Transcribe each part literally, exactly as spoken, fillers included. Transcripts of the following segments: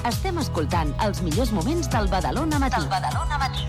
Estem escoltant els millors moments del Badalona Matí. Del Badalona Matí.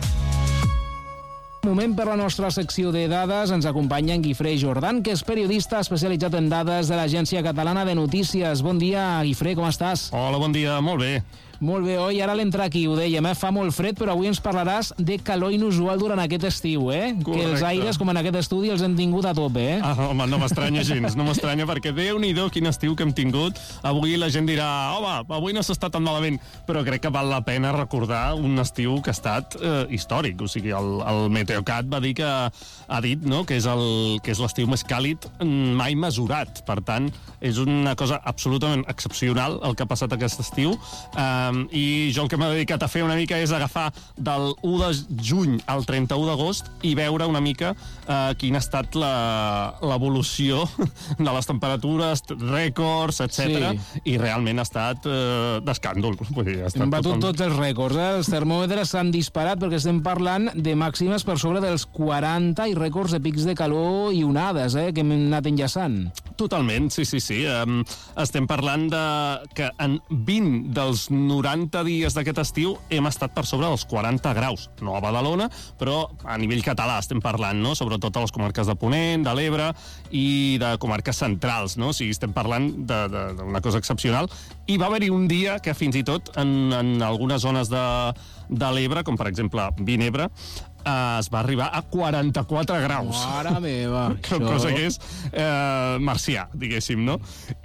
Moment per la nostra secció de dades. Ens acompanya en Guifré Jordan, que és periodista especialitzat en dades de l'Agència Catalana de Notícies. Bon dia, Guifré, com estàs? Hola, bon dia, molt bé. Molt bé, oi? Ara a l'entrar aquí, ho dèiem, eh? Fa molt fred, però avui ens parlaràs de calor inusual durant aquest estiu, eh? Correcte. Que els aires, com en aquest estudi, els hem tingut a tope, eh? Ah, home, no m'estranya gens, no m'estranya, perquè Déu-n'hi-do quin estiu que hem tingut. Avui la gent dirà, home, avui no s'està tan malament, però crec que val la pena recordar un estiu que ha estat eh, històric. O sigui, el, el Meteocat va dir que ha dit, no?, que és el que és l'estiu més càlid mai mesurat. Per tant, és una cosa absolutament excepcional el que ha passat aquest estiu. Um, I jo el que m'he dedicat a fer una mica és agafar del u de juny al trenta-u d'agost i veure una mica uh, quina ha estat la, l'evolució de les temperatures, rècords, etcètera. Sí. I realment ha estat uh, d'escàndol. Vull dir, ha estat Hem batut totalment... tots els rècords, eh? Els termòmetres s'han disparat perquè estem parlant de màximes per sobre dels quaranta i rècords de pics de calor i onades, eh? Que hem anat enllaçant. Totalment, sí, sí, sí. Um, estem parlant de que en vint dels noranta dies d'aquest estiu hem estat per sobre dels quaranta graus. No a Badalona, però a nivell català estem parlant, no?, sobretot a les comarques de Ponent, de l'Ebre i de comarques centrals, no? O sigui, estem parlant d'una cosa excepcional. I va haver-hi un dia que fins i tot en, en algunes zones de, de l'Ebre, com per exemple Vinebre, Uh, es va arribar a quaranta-quatre graus. Mare meva, que això... cosa que és eh, marcià, diguéssim, no?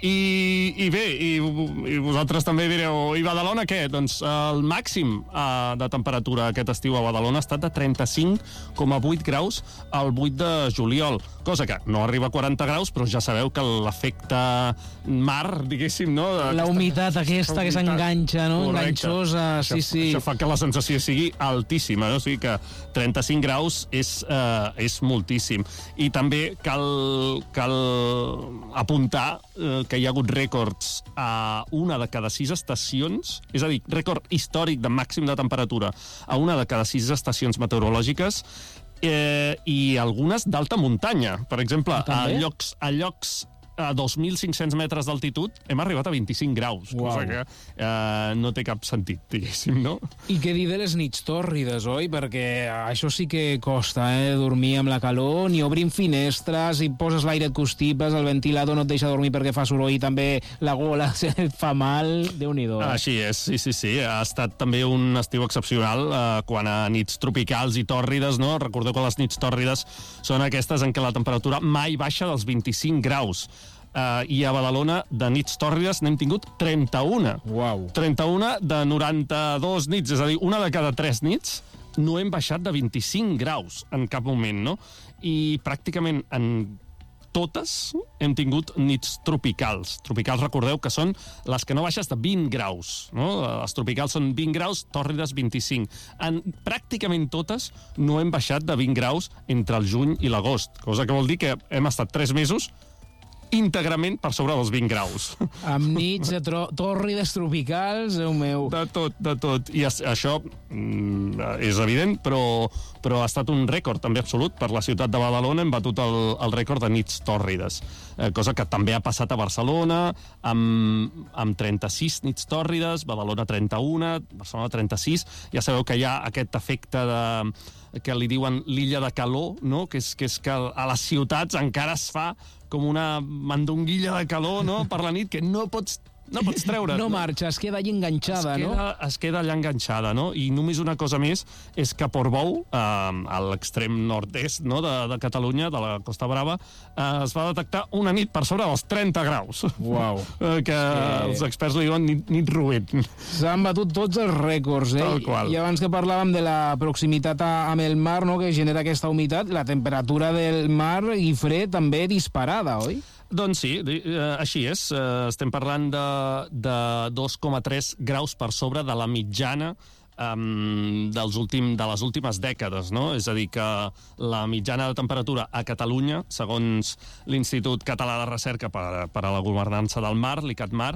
I, i bé, i, i vosaltres també direu, i Badalona què? Doncs el màxim uh, de temperatura aquest estiu a Badalona ha estat de trenta-cinc coma vuit graus el vuit de juliol, cosa que no arriba a quaranta graus, però ja sabeu que l'efecte mar, diguéssim, no? La humitat aquesta, aquesta que s'enganxa, no? Correcte. Enganxosa, sí, això, sí. Això fa que la sensació sigui altíssima, no? O sigui que trenta-cinc graus és, eh, és moltíssim. I també cal, cal apuntar eh, que hi ha hagut rècords a una de cada sis estacions, és a dir, rècord històric de màxim de temperatura a una de cada sis estacions meteorològiques, eh, i algunes d'alta muntanya. Per exemple, a llocs, a llocs a dos mil cinc-cents metres d'altitud hem arribat a vint-i-cinc graus, Uau. cosa que eh, no té cap sentit, diguéssim, no? I què dir de les nits tòrrides, oi? Perquè això sí que costa, eh? Dormir amb la calor, ni obrim finestres, i poses l'aire et constipes, el ventilador no et deixa dormir perquè fa soroll, i també la gola et fa mal, Déu-n'hi-do. Eh? Així és, sí, sí, sí. Ha estat també un estiu excepcional eh, quan a nits tropicals i tòrrides, no? Recordeu que les nits tòrrides són aquestes en què la temperatura mai baixa dels vint-i-cinc graus. Uh, i a Badalona de nits tòrrides n'hem tingut trenta-una. Uau. trenta-una de noranta-dos nits, és a dir, una de cada tres nits no hem baixat de vint-i-cinc graus en cap moment, no? I pràcticament en totes hem tingut nits tropicals. Tropicals, recordeu, que són les que no baixes de vint graus, no? Les tropicals són vint graus, tòrrides vint-i-cinc. En pràcticament totes no hem baixat de vint graus entre el juny i l'agost, cosa que vol dir que hem estat tres mesos íntegrament per sobre dels vint graus. Amb nits de tro- tòrrides tropicals, Déu meu. De tot, de tot. I es, això mm, és evident, però, però ha estat un rècord també absolut per la ciutat de Badalona. Hem batut el, el rècord de nits tòrrides, eh, cosa que també ha passat a Barcelona, amb, amb trenta-sis nits tòrrides, Badalona trenta-una, Barcelona trenta-sis. Ja sabeu que hi ha aquest efecte de que li diuen l'illa de calor, no? Que és, que és que a les ciutats encara es fa com una mandonguilla de calor, no?, per la nit, que no pots, no pots treure. No marxa, es queda allà enganxada, es queda, no? Es queda allà enganxada, no? I només una cosa més és que a Portbou, eh, a l'extrem nord-est, no?, de, de Catalunya, de la Costa Brava, eh, es va detectar una nit per sobre dels trenta graus. Uau. Eh, que sí. Els experts li diuen nit, nit roent. S'han batut tots els rècords, eh? Tal qual. I abans que parlàvem de la proximitat a, amb el mar, no?, que genera aquesta humitat, la temperatura del mar, Guifré, també disparada, oi? Doncs sí, eh, així és. Eh, estem parlant de, de dos coma tres graus per sobre de la mitjana um, dels últim, de les últimes dècades, no? És a dir, que la mitjana de temperatura a Catalunya, segons l'Institut Català de Recerca per, per a la Governança del Mar, l'ICATMAR,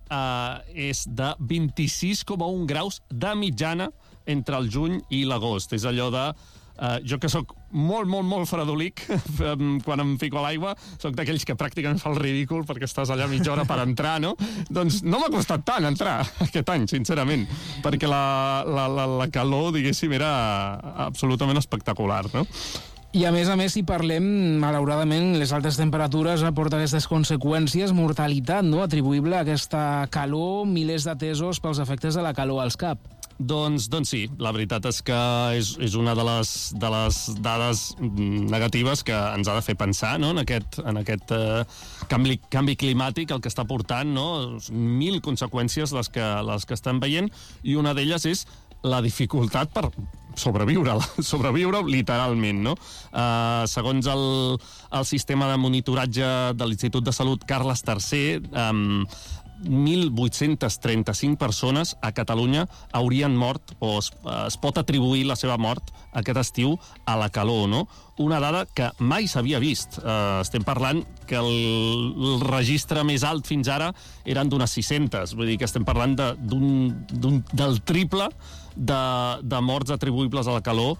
eh, és de vint-i-sis coma un graus de mitjana entre el juny i l'agost. És allò de... Uh, jo que sóc molt, molt, molt fredolic quan em fico a l'aigua. Soc d'aquells que pràcticament fa el ridícul perquè estàs allà mitja hora per entrar, no? Doncs no m'ha costat tant entrar aquest any, sincerament, perquè la, la, la, la calor, diguéssim, era absolutament espectacular, no? I a més a més, si parlem, malauradament, les altes temperatures aporten aquestes conseqüències, mortalitat, no?, atribuïble a aquesta calor, milers d'atesos pels efectes de la calor als cap. Doncs, doncs sí, la veritat és que és, és una de les, de les dades negatives que ens ha de fer pensar, no?, en aquest, en aquest eh, canvi, canvi climàtic, el que està portant, no?, mil conseqüències les que, les que estem veient, i una d'elles és la dificultat per sobreviure, sobreviure literalment, no? Uh, segons el, el sistema de monitoratge de l'Institut de Salut Carles tercer, um, mil vuit-cents trenta-cinc persones a Catalunya haurien mort, o es, es pot atribuir la seva mort aquest estiu a la calor, no? Una dada que mai s'havia vist. Uh, estem parlant que el, el registre més alt fins ara eren d'unes sis-centes, vull dir que estem parlant de, d'un, d'un, del triple de, de morts atribuïbles a la calor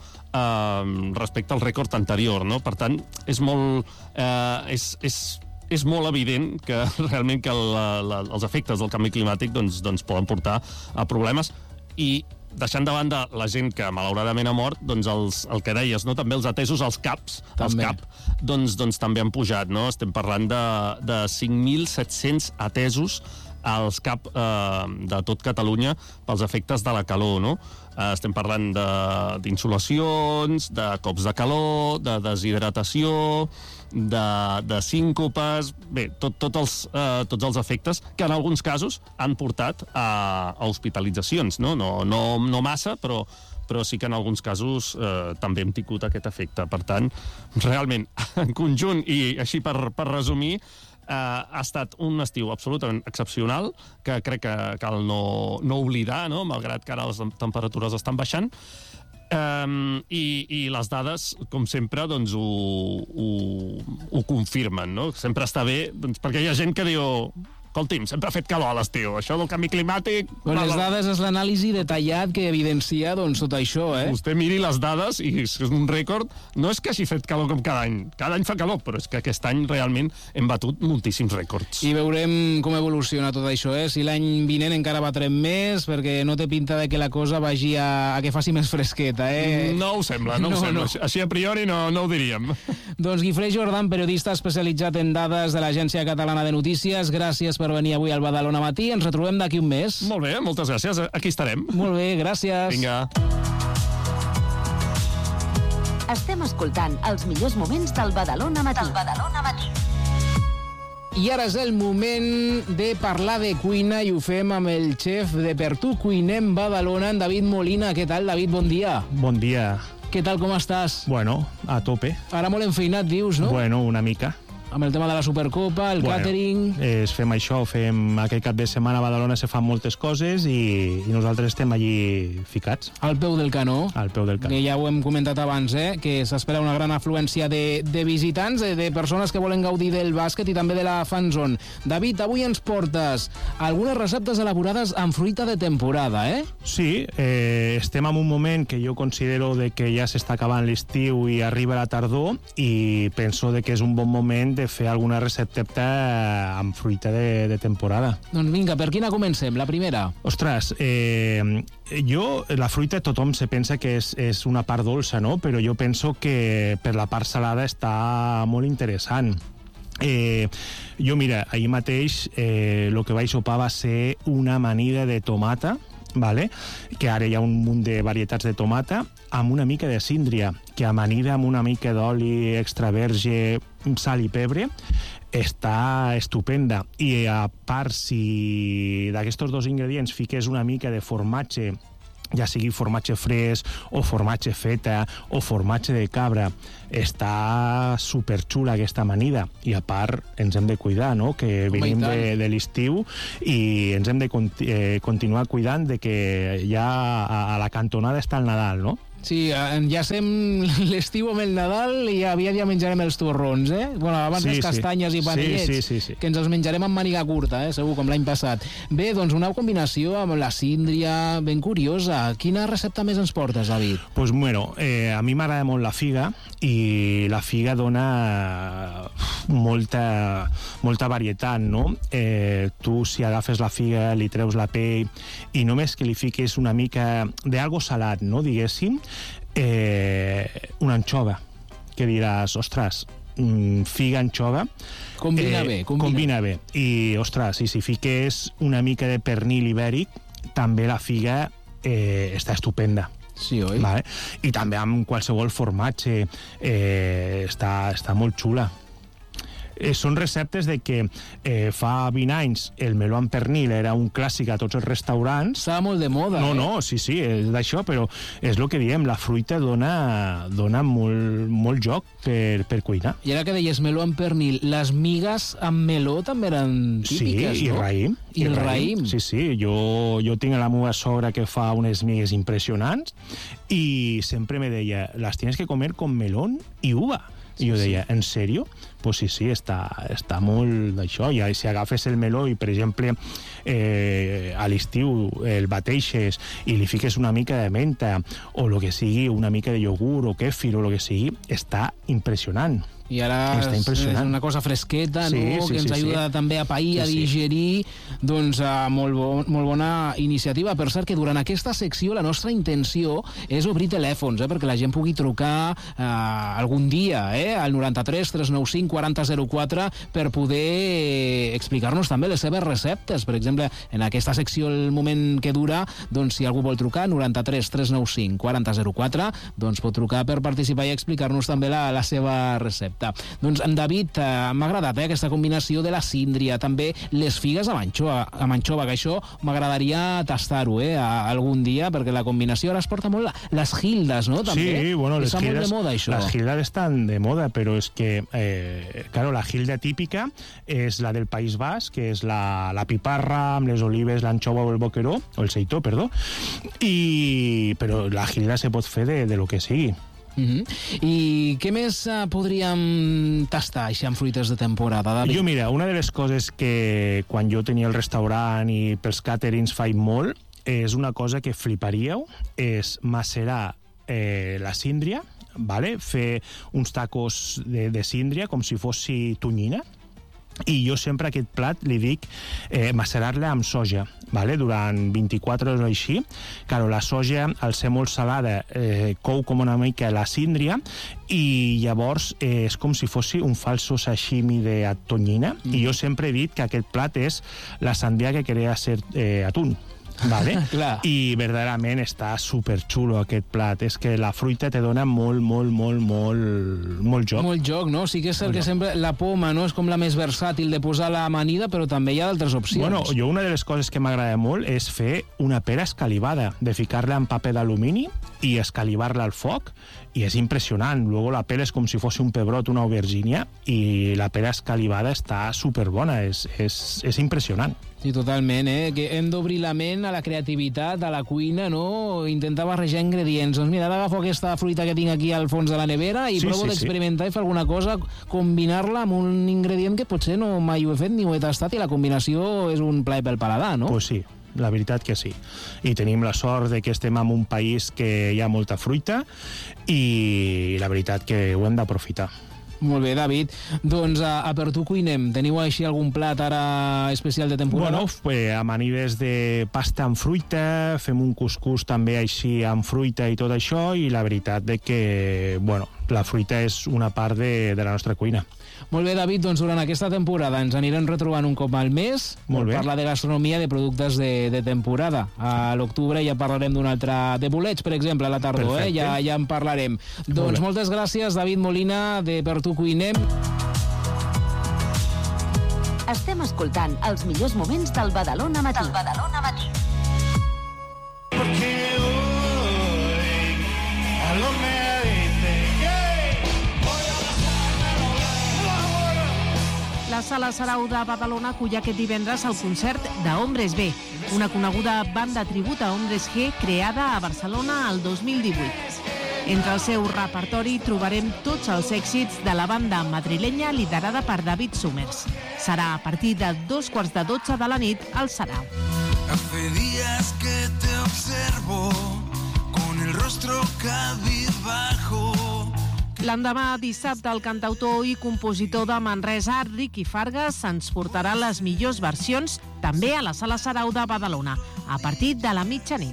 eh, respecte al rècord anterior, no? Per tant, és molt... Eh, és, és, és molt evident que realment que la, la, els efectes del canvi climàtic doncs, doncs poden portar a problemes, i deixant de banda la gent que malauradament ha mort, doncs els, el que deies, no? També els atesos als caps, els cap, doncs, doncs també han pujat, no? Estem parlant de, de cinc mil set-cents atesos als cap eh, de tot Catalunya pels efectes de la calor, no? Eh, estem parlant d'insolacions, de, de cops de calor, de deshidratació, de, de síncopes... Bé, tot, tot els, eh, tots els efectes que en alguns casos han portat a, a hospitalitzacions, no? No, no, no massa, però però sí que en alguns casos eh, també hem tingut aquest efecte. Per tant, realment, en conjunt, i així per, per resumir, Uh, ha estat un estiu absolutament excepcional, que crec que cal no, no oblidar, no?, malgrat que ara les temperatures estan baixant. Um, i, i les dades, com sempre, doncs ho, ho, ho confirmen, no? Sempre està bé, doncs, perquè hi ha gent que diu... Escolti'm, sempre ha fet calor a l'estiu. Això del canvi climàtic... Bueno, les dades és l'anàlisi detallat que evidencia doncs, tot això, eh? Vostè miri les dades i és un rècord. No és que hagi fet calor com cada any. Cada any fa calor, però és que aquest any realment hem batut moltíssims rècords. I veurem com evoluciona tot això, eh? Si l'any vinent encara batrem més, perquè no té pinta de que la cosa vagi a, a que faci més fresqueta, eh? No ho sembla, no, no ho sembla. No. Així a priori no, no ho diríem. Doncs Guifré Jordan, periodista especialitzat en dades de l'Agència Catalana de Notícies, gràcies per venir avui al Badalona Matí. Ens retrobem d'aquí un mes. Molt bé, moltes gràcies. Aquí estarem. Molt bé, gràcies. Vinga. Estem escoltant els millors moments del Badalona Matí. Del Badalona Matí. I ara és el moment de parlar de cuina i ho fem amb el xef de Per Tu Cuinem Badalona, en David Molina. Què tal, David? Bon dia. Bon dia. Què tal, com estàs? Bueno, a tope. Ara molt enfeinat, dius, no? Bueno, una mica. Amb el tema de la Supercopa, el bueno, càtering... És, fem això, fem aquest cap de setmana a Badalona se fan moltes coses i, i nosaltres estem allí ficats. Al peu del canó. Al peu del canó. Que ja ho hem comentat abans, eh? Que s'espera una gran afluència de, de visitants, de, de persones que volen gaudir del bàsquet i també de la fanzone. David, avui ens portes algunes receptes elaborades amb fruita de temporada, eh? Sí, eh, estem en un moment que jo considero de que ja s'està acabant l'estiu i arriba la tardor, i penso de que és un bon moment de fer alguna recepta amb fruita de, de temporada. Doncs vinga, per quina comencem? La primera? Ostres, eh, jo, la fruita tothom se pensa que és, és una part dolça, no? Però jo penso que per la part salada està molt interessant. Eh, jo, mira, ahir mateix eh, el que vaig sopar va ser una amanida de tomata, vale? Que ara hi ha un munt de varietats de tomata, amb una mica de síndria, que amanida amb una mica d'oli extra verge, sal i pebre, està estupenda. I a part, si d'aquests dos ingredients fiques una mica de formatge, ja sigui formatge fresc o formatge feta o formatge de cabra, està superxula aquesta amanida. I a part ens hem de cuidar, no? Que Home, venim de, de l'estiu i ens hem de conti eh, continuar cuidant de que ja a, a la cantonada està el Nadal, no? Sí, enllacem l'estiu amb el Nadal i aviat ja menjarem els torrons, eh? Bueno, abans Sí, les castanyes sí. i panellets, Sí, sí, sí, sí. que ens els menjarem amb màniga curta, eh? Segur, com l'any passat. Bé, doncs una combinació amb la síndria ben curiosa. Quina recepta més ens portes, David? Pues bueno, eh, a mi m'agrada molt la figa i la figa dona molta, molta varietat, no? Eh, tu, si agafes la figa, li treus la pell i només que li fiquis una mica d'algo salat, no?, diguéssim, eh, una anxova, que diràs, ostres, mm, figa, anxova... Combina eh, bé, combina. combina bé. I, ostres, i si fiques una mica de pernil ibèric, també la figa eh, està estupenda. Sí, oi? Vale? I també amb qualsevol formatge eh, està, està molt xula. Eh, són receptes de que eh, fa vint anys el meló amb pernil era un clàssic a tots els restaurants. Estava molt de moda, No, eh? no, sí, sí, és d'això, però és el que diem, la fruita dona, dona molt, molt joc per, per cuinar. I ara que deies meló amb pernil, les migues amb meló també eren típiques, sí, i no? raïm. I el raïm. Sí, sí, jo, jo tinc a la meva sogra que fa unes migues impressionants i sempre me deia, las tienes que comer con melón y uva. I jo deia, en sèrio? Pues sí, sí, està, està molt d'això. I si agafes el meló i, per exemple, eh, a l'estiu el bateixes i li fiques una mica de menta o el que sigui, una mica de iogurt o kèfir o el que sigui, està impressionant. I ara Està és, impressionant. és una cosa fresqueta, Sí, no? sí, que ens sí, ajuda sí. també a pair, Sí, a sí. digerir. Doncs uh, molt, bo, molt bona iniciativa. Per cert, que durant aquesta secció la nostra intenció és obrir telèfons, eh, perquè la gent pugui trucar uh, algun dia eh, al noranta-tres tres nou cinc quaranta zero quatre per poder explicar-nos també les seves receptes. Per exemple, en aquesta secció, el moment que dura, doncs si algú vol trucar, noranta-tres tres nou cinc quaranta zero quatre, doncs pot trucar per participar i explicar-nos també la, la seva recepta. Doncs, en David, eh, m'ha agradat eh, aquesta combinació de la síndria, també les figues amb anxova, amb anxova que això m'agradaria tastar-ho eh, algun dia, perquè la combinació ara es porta molt les gildes, no? També. Sí, bueno, les Està molt gildes, de moda, això. las gildes están de moda, pero es que, eh, claro, la gilda típica es la del País Basc, que es la, la piparra amb les olives, l'anxova o el boqueró, o el seitó, perdó, i, però la gilda se pot fer de, de lo que sigui. Uh -huh. I què més uh, podríem tastar així amb fruites de temporada, David? Jo, mira, una de les coses que quan jo tenia el restaurant i pels càterings faig molt, és una cosa que fliparíeu, és macerar eh, la síndria, vale? Fer uns tacos de, de síndria com si fossi tonyina, i jo sempre a aquest plat li dic eh, macerar-la amb soja, vale? Durant vint-i-quatre hores o així. Claro, la soja, al ser molt salada, eh, cou com una mica la síndria i llavors eh, és com si fossi un falso sashimi de tonyina, mm. i jo sempre he dit que aquest plat és la sandía que quería ser eh, atún. Vale? Clar. I verdaderament està superxulo aquest plat. És que la fruita te dona molt, molt, molt, molt, molt joc. Molt joc, no? Sí que és cert que sempre la poma no és com la més versàtil de posar la amanida, però també hi ha d'altres opcions. Bueno, jo una de les coses que m'agrada molt és fer una pera escalivada, de ficar-la en paper d'alumini i escalivar-la al foc, i és impressionant. Luego la pera és com si fos un pebrot, una aubergínia, i la pera escalivada està superbona, és, és, és impressionant. Sí, totalment, eh? Que hem d'obrir la ment a la creativitat, a la cuina, no? Intentar barrejar ingredients. Doncs mira, ara agafo aquesta fruita que tinc aquí al fons de la nevera i Sí, provo sí, d'experimentar i fer alguna cosa, combinar-la amb un ingredient que potser no mai ho he fet ni ho he tastat, i la combinació és un plaer pel paladar, no? Pues sí, la veritat que sí. I tenim la sort de que estem en un país que hi ha molta fruita i la veritat que ho hem d'aprofitar. Molt bé, David. Doncs a, a per tu cuinem. Teniu així algun plat ara especial de temporada? Bueno, pues, amanides de pasta amb fruita, fem un cuscús també així amb fruita i tot això, i la veritat de que, bueno, la fruita és una part de, de la nostra cuina. Molt bé, David, doncs durant aquesta temporada ens anirem retrobant un cop al mes Molt per bé. parlar de gastronomia, de productes de, de temporada. A l'octubre ja parlarem d'un altre... de bolets, per exemple, a la tardor, eh? Ja, ja en parlarem. Doncs bé. moltes gràcies, David Molina, de Per tu cuinem. Estem escoltant els millors moments del Badalona Matí. Del Badalona Matí. Porque hoy algo me dice que voy a La Sala Sarau de Badalona acull aquest divendres el concert de Hombres B, una coneguda banda tribut a Hombres G creada a Barcelona el dos mil divuit. Entre el seu repertori trobarem tots els èxits de la banda madrilenya liderada per David Summers. Serà a partir de dos quarts de dotze de la nit al Sarau. Hace días que te observo con el rostro cabizbajo. L'endemà dissabte, el cantautor i compositor de Manresa, Riqui Fargas, ens portarà les millors versions també a la Sala Sarau de Badalona, a partir de la mitjanit.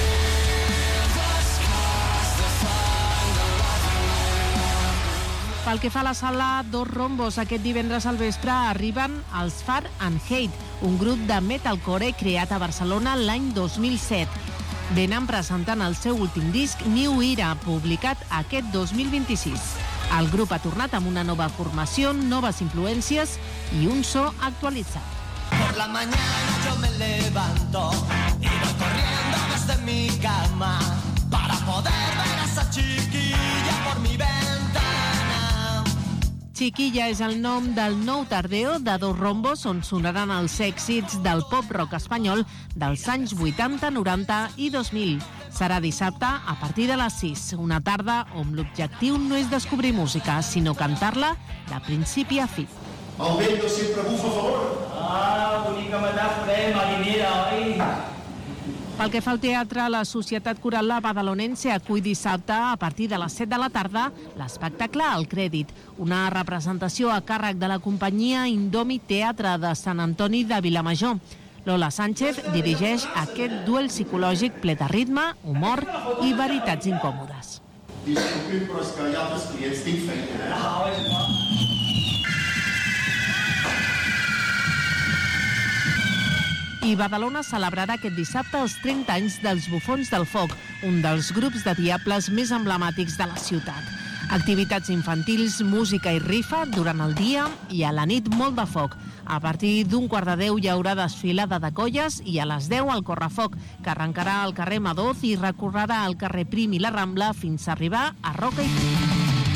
Pel que fa a la sala Dos Rombos, aquest divendres al vespre arriben els Far and Hate, un grup de metalcore creat a Barcelona l'any dos mil set. Venen presentant el seu últim disc, New Era, publicat aquest dos mil vint-i-sis. El grup ha tornat amb una nova formació, noves influències i un so actualitzat. Por la mañana yo me levanto y voy corriendo desde mi cama para poder ver a esa chiquilla por mi ventana. Chiquilla és el nom del nou tardeo de Dos Rombos, on sonaran els èxits del pop-rock espanyol dels anys vuitanta, noranta i dos mil. Serà dissabte a partir de les sis, una tarda on l'objectiu no és descobrir música, sinó cantar-la de principi a fi. El vent no sempre bufa a favor. Ah, bonica metàfora, eh, marinera, oi? Pel que fa al teatre, la Societat Coral La Badalonense acull dissabte a partir de les set de la tarda l'espectacle El Crèdit, una representació a càrrec de la companyia Indomi Teatre de Sant Antoni de Vilamajor. Lola Sánchez dirigeix aquest duel psicològic ple de ritme, humor i veritats incòmodes. Disculpi, però és que hi ha altres clients, tinc feina, eh? Ah, és clar. I Badalona celebrarà aquest dissabte els trenta anys dels Bufons del Foc, un dels grups de diables més emblemàtics de la ciutat. Activitats infantils, música i rifa durant el dia i a la nit molt de foc. A partir d'un quart de deu hi haurà desfilada de colles i a les deu el correfoc, que arrencarà al carrer Madoz i recorrerà el carrer Prim i la Rambla fins a arribar a Roca i Prim.